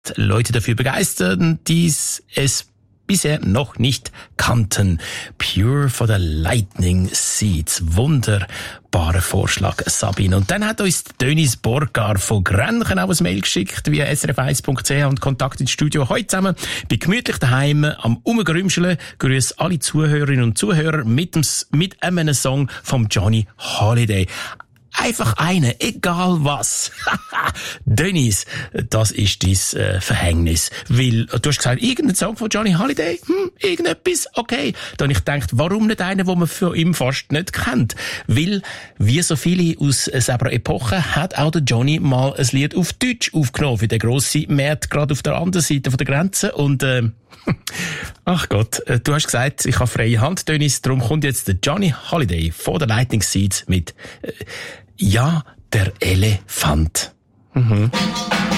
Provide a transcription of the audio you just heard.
Leute dafür begeistern, die es bisher noch nicht kannten. Pure von der Lightning Seeds. Wunderbarer Vorschlag, Sabine. Und dann hat uns Dönis Borgar von Grenchen auch ein Mail geschickt via srf1.ch und Kontakt ins Studio. Heute zusammen bei gemütlich daheim am Umgrümscheln. Grüß alle Zuhörerinnen und Zuhörer mit einem Song vom Johnny Holiday. Einfach eine, egal was. Dennis, das ist dein Verhängnis. Weil, du hast gesagt, irgendein Song von Johnny Holiday? Irgendetwas? Okay. Dann habe ich gedacht, warum nicht einen, den man von ihm fast nicht kennt? Weil, wie so viele aus selber Epoche, hat auch der Johnny mal ein Lied auf Deutsch aufgenommen für den grossen Markt, gerade auf der anderen Seite von der Grenze. Und, ach Gott, du hast gesagt, ich habe freie Hand, Dennis, darum kommt jetzt der Johnny Holiday von der Lightning Seeds mit, ja, der Elefant. Mhm.